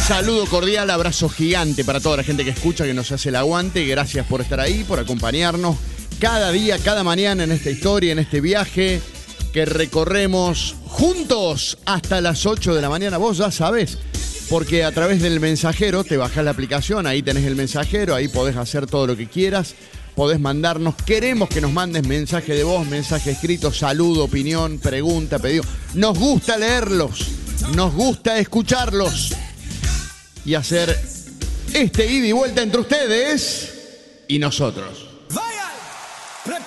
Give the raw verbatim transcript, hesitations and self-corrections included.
Saludo cordial, abrazo gigante para toda la gente que escucha, que nos hace el aguante. Gracias por estar ahí, por acompañarnos cada día, cada mañana en esta historia, en este viaje que recorremos juntos hasta las ocho de la mañana. Vos ya sabés, porque a través del mensajero te bajás la aplicación, ahí tenés el mensajero, ahí podés hacer todo lo que quieras, podés mandarnos, queremos que nos mandes mensaje de voz, mensaje escrito, saludo, opinión, pregunta, pedido. Nos gusta leerlos, nos gusta escucharlos y hacer este ida y vuelta entre ustedes y nosotros.